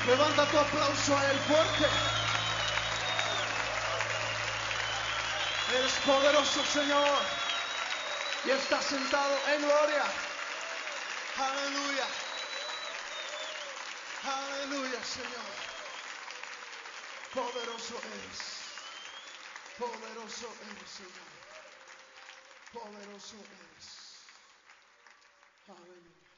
Levanta tu aplauso a Él fuerte. Eres poderoso, Señor. Y está sentado en gloria. Aleluya. Aleluya, Señor. Poderoso eres. Poderoso eres, Señor. Poderoso eres. Aleluya.